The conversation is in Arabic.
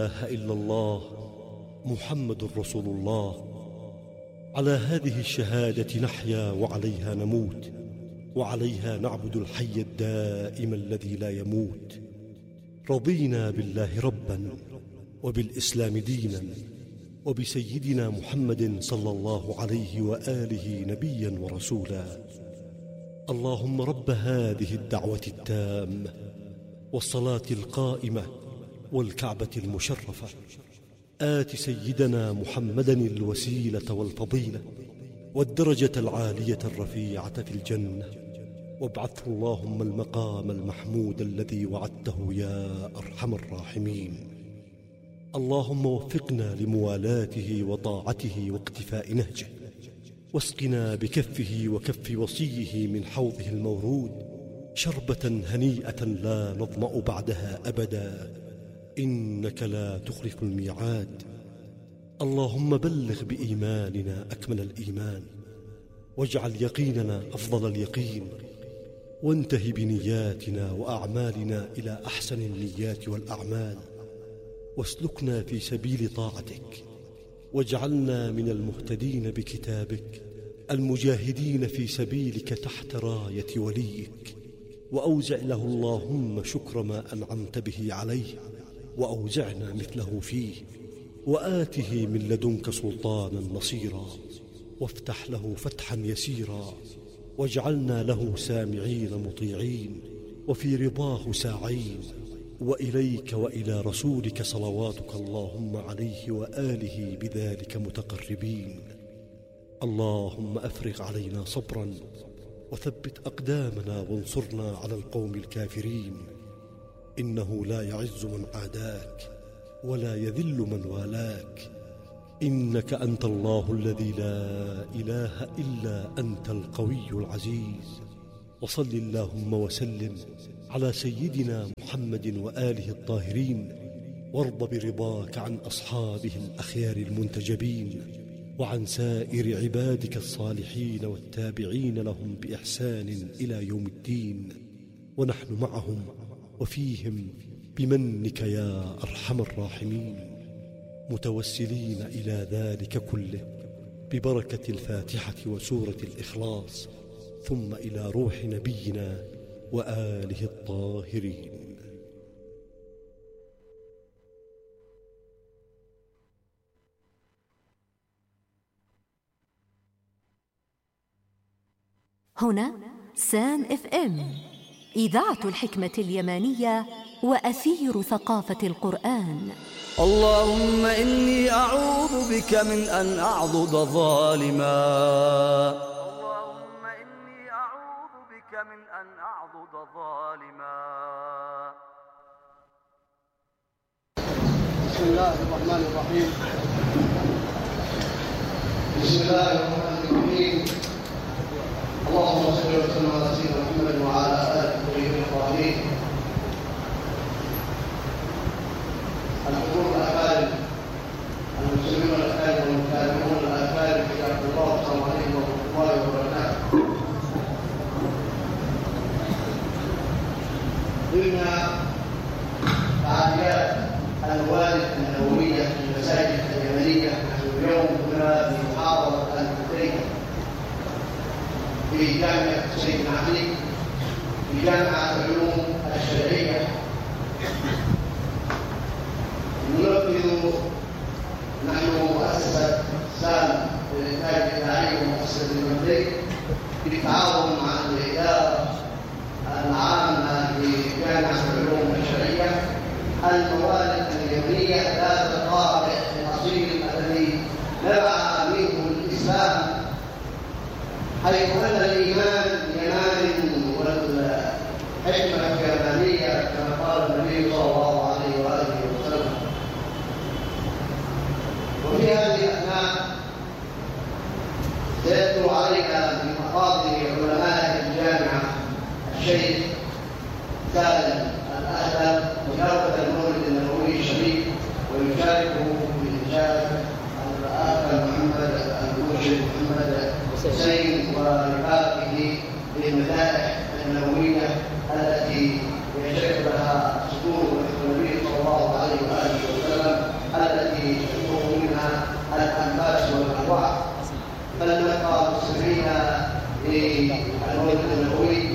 إله إلا الله محمد رسول الله. على هذه الشهادة نحيا وعليها نموت، وعليها نعبد الحي الدائم الذي لا يموت. رضينا بالله ربا وبالإسلام دينا وبسيدنا محمد صلى الله عليه وآله نبيا ورسولا. اللهم رب هذه الدعوة التامة والصلاة القائمة والكعبة المشرفة، آت سيدنا محمدا الوسيلة والفضيلة والدرجة العالية الرفيعة في الجنة، وابعثه اللهم المقام المحمود الذي وعدته يا أرحم الراحمين. اللهم وفقنا لموالاته وطاعته واقتفاء نهجه، واسقنا بكفه وكف وصيه من حوضه المورود شربة هنيئة لا نظمأ بعدها أبدا، إنك لا تخلف الميعاد. اللهم بلغ بإيماننا أكمل الإيمان، واجعل يقيننا أفضل اليقين، وانته بنياتنا وأعمالنا إلى أحسن النيات والأعمال، واسلكنا في سبيل طاعتك، واجعلنا من المهتدين بكتابك المجاهدين في سبيلك تحت راية وليك. وأوزع له اللهم شكر ما أنعمت به عليه، وأوزعنا مثله فيه، وآته من لدنك سلطانا نصيرا، وافتح له فتحا يسيرا، واجعلنا له سامعين مطيعين، وفي رضاه ساعين، وإليك وإلى رسولك صلواتك اللهم عليه وآله بذلك متقربين. اللهم أفرغ علينا صبرا، وثبت أقدامنا وانصرنا على القوم الكافرين، إنه لا يعز من عاداك ولا يذل من والاك، إنك أنت الله الذي لا إله إلا أنت القوي العزيز. وصل اللهم وسلم على سيدنا محمد وآله الطاهرين، وارض برضاك عن أصحابه الأخيار المنتجبين، وعن سائر عبادك الصالحين والتابعين لهم بإحسان إلى يوم الدين، ونحن معهم وفيهم بمنك يا أرحم الراحمين، متوسلين إلى ذلك كله ببركة الفاتحة وسورة الإخلاص، ثم إلى روح نبينا وآله الطاهرين. هنا سام FM، إذاعة الحكمة اليمانية وأثير ثقافة القرآن. اللهم إني أعوذ بك من أن أعضد ظالما، اللهم إني أعوذ بك من أن أعضد ظالما. بسم الله الرحمن الرحيم. بسم الله الرحمن الرحيم. اللهم صل وسلم على سيدنا محمد وعلى آله الطيبين الطاهرين. الحضور الأكارم، المسلمون الأكارم والمتابعون الأكارم، حياكم الله، السلام عليكم ورحمة الله وبركاته. ضمن فعاليات الوالد النبوية في المساجد اليمنية، نحن اليوم هنا في محافظة الفترية في جامعة سيدنا علي، في جامعة العلوم الشرعية. ننفذ نحن مؤسسة سام للإنتاج الإذاعي ومؤسسة المملك بالتعاون مع الإدارة العامة لجامعة العلوم الشرعية الموالد اليمنية ذات الطابع الأصيل الذي نبع منه الإسلام، حيث أن الإيمان يمان والحكمة كمالية كما قال النبي صلى الله عليه وآله وسلم. وفي هذه الأثناء سيتلو علينا بمخاطر علماء الجامعة الشيخ سالم الأهدى تلاوة المولد النبوي الشريف، ويشاركه بإنجاز الآخر محمد المرشد محمد حسين ورفاقه بالمدائح النبوية التي يشترك لها صدور النبي صلى الله عليه وآله وسلم للمولد النبوي